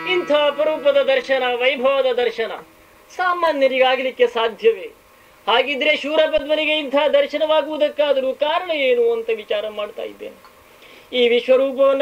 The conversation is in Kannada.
ಇಂಥ ಅಪರೂಪದ ದರ್ಶನ, ವೈಭವದ ದರ್ಶನ ಸಾಮಾನ್ಯರಿಗಾಗಲಿಕ್ಕೆ ಸಾಧ್ಯವೇ? ಹಾಗಿದ್ರೆ ಶೂರಪದ್ಮನಿಗೆ ಇಂಥ ದರ್ಶನವಾಗುವುದಕ್ಕಾದರೂ ಕಾರಣ ಏನು ಅಂತ ವಿಚಾರ ಮಾಡ್ತಾ ಇದ್ದೇನೆ. ಈ ವಿಶ್ವರೂಪವನ್ನು